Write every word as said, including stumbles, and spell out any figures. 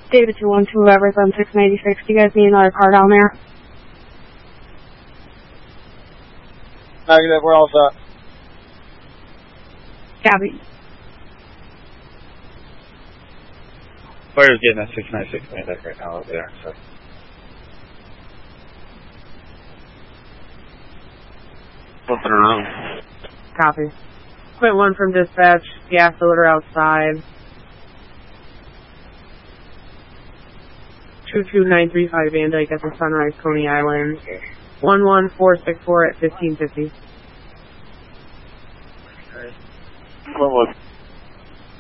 David two one two, Everett on six ninety-six. Do you guys need another car down there? Negative, we're all set. Copy. Fire's getting that six ninety-six Mandeck right now over there, so. Flipping around. Copy. Point one from dispatch, gas cylinder outside. two two nine three five Van Dyke at the Sunrise, Coney Island. one one four six four at fifteen fifty. What was